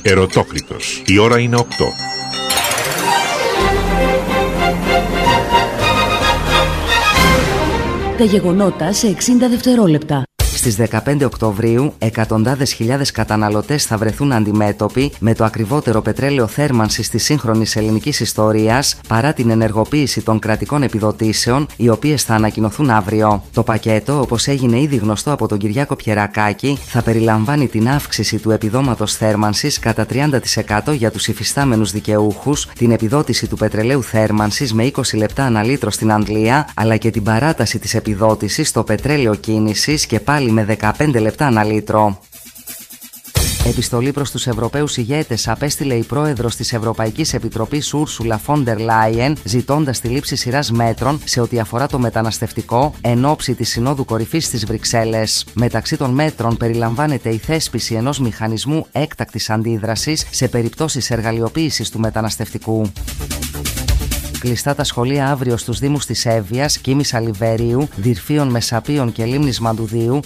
Ερωτόκλητος. Η ώρα είναι 8. Τα γεγονότα σε 60 δευτερόλεπτα. Στις 15 Οκτωβρίου, εκατοντάδες χιλιάδες καταναλωτές θα βρεθούν αντιμέτωποι με το ακριβότερο πετρέλαιο θέρμανσης της σύγχρονης ελληνικής ιστορίας, παρά την ενεργοποίηση των κρατικών επιδοτήσεων, οι οποίες θα ανακοινωθούν αύριο. Το πακέτο, όπως έγινε ήδη γνωστό από τον Κυριάκο Πιερακάκη, θα περιλαμβάνει την αύξηση του επιδόματος θέρμανσης κατά 30% για τους υφιστάμενους δικαιούχους, την επιδότηση του πετρελαίου θέρμανσης με 20 λεπτά ανά λίτρο στην Αγγλία, αλλά και την παράταση της επιδότησης στο πετρέλαιο κίνησης και πάλι με 15 λεπτά ανά λίτρο. Επιστολή προς τους Ευρωπαίους ηγέτες απέστειλε η πρόεδρος της Ευρωπαϊκής Επιτροπής Ούρσουλα Φον ντερ Λάιεν, ζητώντας τη λήψη σειράς μέτρων σε ό,τι αφορά το μεταναστευτικό εν ώψη της Συνόδου Κορυφής στις Βρυξέλλες. Μεταξύ των μέτρων περιλαμβάνεται η θέσπιση ενός μηχανισμού έκτακτης αντίδρασης σε περιπτώσεις εργαλειοποίησης του μεταναστευτικού. Κλειστά τα σχολεία αύριο στους Δήμους της Εύβοιας, Κίμης Αλιβερίου, Δυρφίων Μεσαπίων και Λίμνης Μαντουδίου,